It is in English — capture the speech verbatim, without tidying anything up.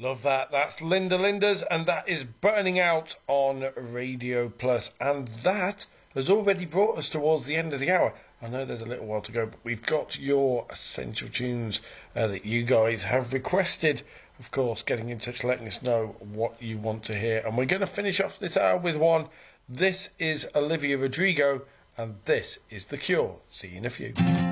Love that. That's Linda Linders, and that is Burning Out on Radio Plus. And that has already brought us towards the end of the hour. I know there's a little while to go, but we've got your essential tunes uh, that you guys have requested. Of course, getting in touch, letting us know what you want to hear. And we're going to finish off this hour with one. This is Olivia Rodrigo, and this is The Cure. See you in a few.